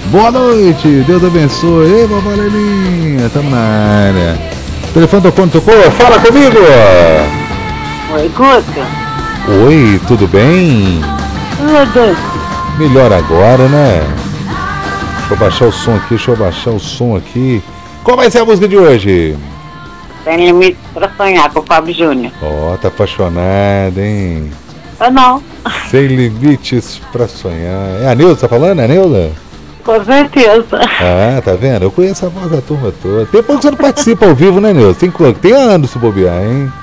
Boa noite, Deus abençoe. Ei, vovó Lelinha, estamos na área. O telefone tocou? Fala comigo! Oi, Guto. Oi, tudo bem? Tudo. Melhor agora, né? Deixa eu baixar o som aqui. Qual vai ser a música de hoje? Sem limite pra sonhar com o Fábio Júnior. Ó, tá apaixonada, hein? Eu não. Sem limites pra sonhar. É a Neuza, tá falando? É a Neuza? Com certeza. Ah, tá vendo? Eu conheço a voz da turma toda. Tem pouco que você não participa ao vivo, né, Neuza? Tem anos se bobear, hein?